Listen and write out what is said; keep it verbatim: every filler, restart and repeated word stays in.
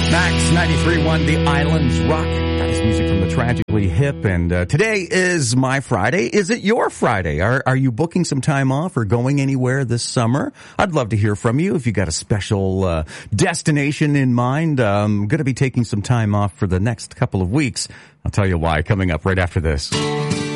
Max ninety-three point one, The Islands Rock. That is music from the Tragically Hip. And uh, today is my Friday. Is it your Friday? Are, are you booking some time off or going anywhere this summer? I'd love to hear from you if you got a special uh, destination in mind. I'm going to be taking some time off for the next couple of weeks. I'll tell you why coming up right after this.